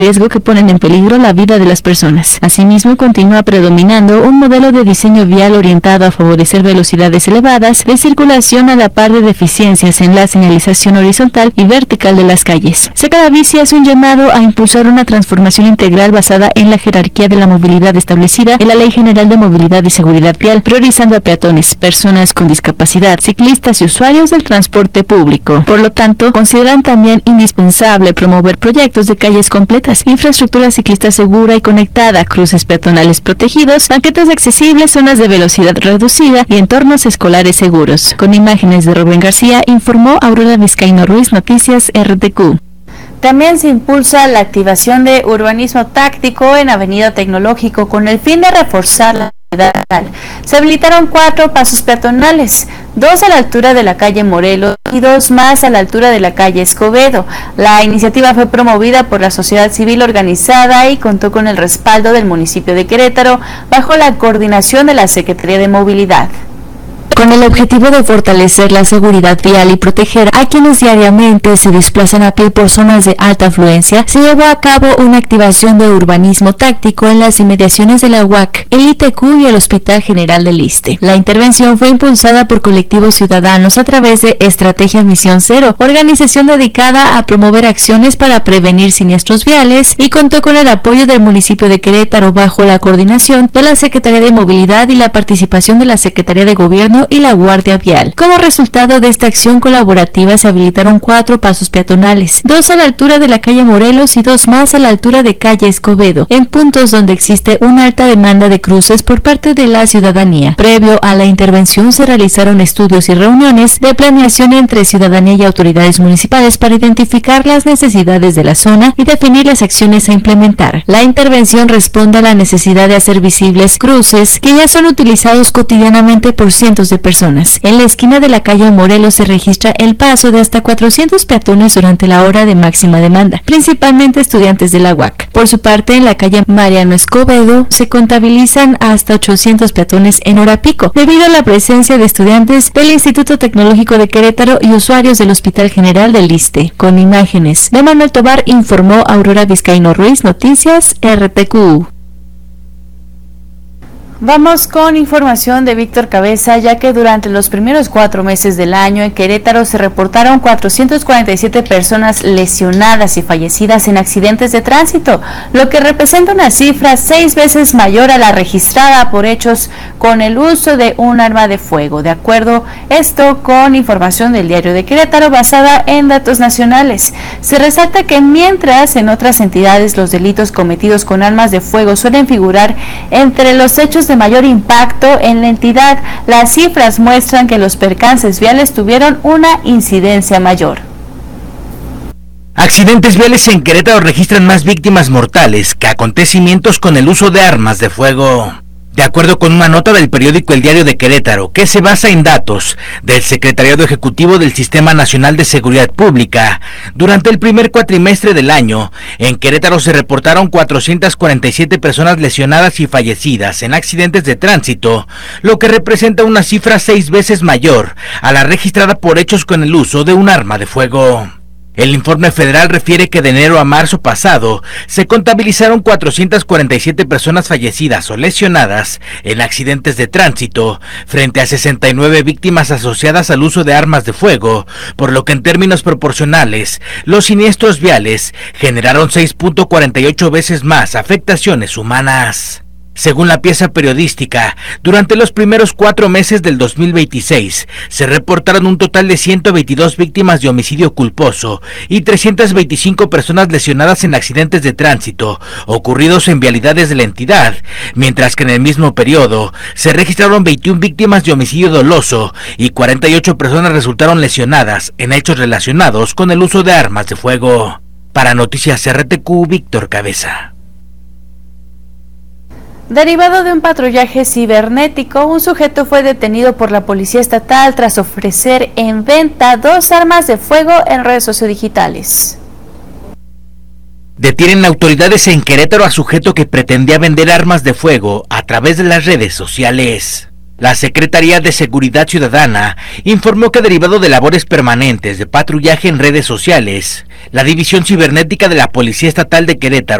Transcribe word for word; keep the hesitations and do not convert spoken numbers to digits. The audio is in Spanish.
riesgo que ponen en peligro la vida de las personas. Asimismo, continúa predominando un modelo de diseño vial orientado a favorecer velocidades elevadas de circulación a la par de deficiencias en la señalización horizontal y vertical de las calles. Secadabici hace un llamado a impulsar una transformación integral basada en la jerarquía de la movilidad establecida en la Ley General de Movilidad y Seguridad Vial, priorizando a peatones, personas con discapacidad, ciclistas y usuarios del transporte público. Por lo tanto, consideran también indispensable promover proyectos de calles completas, infraestructura ciclista segura y conectada, cruces peatonales protegidos, banquetas accesibles, zonas de velocidad reducida y entornos escolares seguros. Con imágenes de Rubén García, informó Aurora Vizcaíno Ruiz, Noticias R T Q. También se impulsa la activación de urbanismo táctico en Avenida Tecnológico con el fin de reforzar la seguridad. Se habilitaron cuatro pasos peatonales, dos a la altura de la calle Morelos y dos más a la altura de la calle Escobedo. La iniciativa fue promovida por la sociedad civil organizada y contó con el respaldo del municipio de Querétaro bajo la coordinación de la Secretaría de Movilidad. Con el objetivo de fortalecer la seguridad vial y proteger a quienes diariamente se desplazan a pie por zonas de alta afluencia, se llevó a cabo una activación de urbanismo táctico en las inmediaciones de la U A C, el I T Q y el Hospital General del Iste. La intervención fue impulsada por colectivos ciudadanos a través de Estrategia Misión Cero, organización dedicada a promover acciones para prevenir siniestros viales, y contó con el apoyo del municipio de Querétaro bajo la coordinación de la Secretaría de Movilidad y la participación de la Secretaría de Gobierno y la Guardia Vial. Como resultado de esta acción colaborativa se habilitaron cuatro pasos peatonales, dos a la altura de la calle Morelos y dos más a la altura de calle Escobedo, en puntos donde existe una alta demanda de cruces por parte de la ciudadanía. Previo a la intervención se realizaron estudios y reuniones de planeación entre ciudadanía y autoridades municipales para identificar las necesidades de la zona y definir las acciones a implementar. La intervención responde a la necesidad de hacer visibles cruces que ya son utilizados cotidianamente por cientos de personas. En la esquina de la calle Morelos se registra el paso de hasta cuatrocientos peatones durante la hora de máxima demanda, principalmente estudiantes de la U A C. Por su parte, en la calle Mariano Escobedo se contabilizan hasta ochocientos peatones en hora pico, debido a la presencia de estudiantes del Instituto Tecnológico de Querétaro y usuarios del Hospital General del Iste. Con imágenes de Manuel Tobar, informó Aurora Vizcaíno Ruiz, Noticias R T Q. Vamos con información de Víctor Cabeza, ya que durante los primeros cuatro meses del año en Querétaro se reportaron cuatrocientas cuarenta y siete personas lesionadas y fallecidas en accidentes de tránsito, lo que representa una cifra seis veces mayor a la registrada por hechos con el uso de un arma de fuego. De acuerdo esto con información del Diario de Querétaro basada en datos nacionales. Se resalta que mientras en otras entidades los delitos cometidos con armas de fuego suelen figurar entre los hechos de mayor impacto, en la entidad las cifras muestran que los percances viales tuvieron una incidencia mayor. Accidentes viales en Querétaro registran más víctimas mortales que acontecimientos con el uso de armas de fuego. De acuerdo con una nota del periódico El Diario de Querétaro, que se basa en datos del Secretariado Ejecutivo del Sistema Nacional de Seguridad Pública, durante el primer cuatrimestre del año, en Querétaro se reportaron cuatrocientas cuarenta y siete personas lesionadas y fallecidas en accidentes de tránsito, lo que representa una cifra seis veces mayor a la registrada por hechos con el uso de un arma de fuego. El informe federal refiere que de enero a marzo pasado se contabilizaron cuatrocientas cuarenta y siete personas fallecidas o lesionadas en accidentes de tránsito, frente a sesenta y nueve víctimas asociadas al uso de armas de fuego, por lo que en términos proporcionales, los siniestros viales generaron seis punto cuarenta y ocho veces más afectaciones humanas. Según la pieza periodística, durante los primeros cuatro meses del dos mil veintiséis se reportaron un total de ciento veintidós víctimas de homicidio culposo y trescientas veinticinco personas lesionadas en accidentes de tránsito ocurridos en vialidades de la entidad, mientras que en el mismo periodo se registraron veintiuna víctimas de homicidio doloso y cuarenta y ocho personas resultaron lesionadas en hechos relacionados con el uso de armas de fuego. Para Noticias R T Q, Víctor Cabeza. Derivado de un patrullaje cibernético, un sujeto fue detenido por la Policía Estatal tras ofrecer en venta dos armas de fuego en redes sociodigitales. Detienen autoridades en Querétaro a sujeto que pretendía vender armas de fuego a través de las redes sociales. La Secretaría de Seguridad Ciudadana informó que derivado de labores permanentes de patrullaje en redes sociales, La División Cibernética de la Policía Estatal de Querétaro